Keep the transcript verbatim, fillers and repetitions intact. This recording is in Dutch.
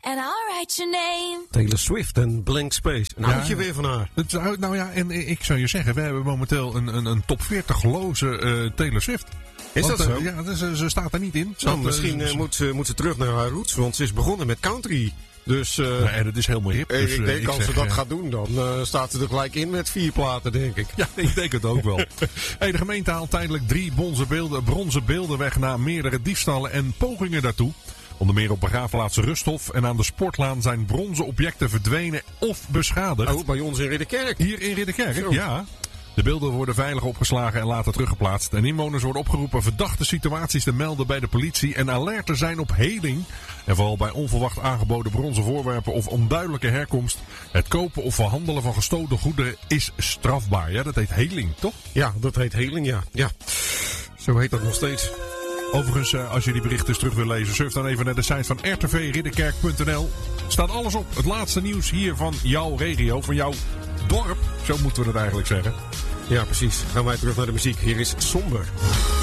and I'll write your name. Taylor Swift en Blank Space. Een oudje ja, weer van haar. Het, nou ja, en ik zou je zeggen, we hebben momenteel een, een, een top veertig loze uh, Taylor Swift. Is want, dat zo? Uh, ja, ze, ze staat er niet in. Nou, dat, misschien uh, moet, ze, moet ze terug naar haar roots, want ze is begonnen met country. Dus, uh, ja, en dat is helemaal hip. Dus, ik denk, uh, als ik ze zeg, dat uh, gaat doen, dan uh, staat ze er gelijk in met vier platen, denk ik. Ja, ik denk het ook wel. Hey, de gemeente haalt tijdelijk drie bronzen beelden, bronzen beelden weg na meerdere diefstallen en pogingen daartoe. Onder meer op begraafplaats Rusthof en aan de Sportlaan zijn bronzen objecten verdwenen of beschadigd. Oh, bij ons in Ridderkerk. Hier in Ridderkerk, Zo. ja. De beelden worden veilig opgeslagen en later teruggeplaatst. En inwoners worden opgeroepen verdachte situaties te melden bij de politie en alert te zijn op heling. En vooral bij onverwacht aangeboden bronzen voorwerpen of onduidelijke herkomst. Het kopen of verhandelen van gestolen goederen is strafbaar. Ja, dat heet heling, toch? Ja, dat heet heling, ja. ja. Zo heet dat nog steeds. Overigens, als je die berichten eens terug wil lezen, surf dan even naar de site van r t v ridderkerk punt n l. Staat alles op. Het laatste nieuws hier van jouw regio, van jouw dorp. Zo moeten we het eigenlijk zeggen. Ja, precies. Gaan wij terug naar de muziek. Hier is Somber.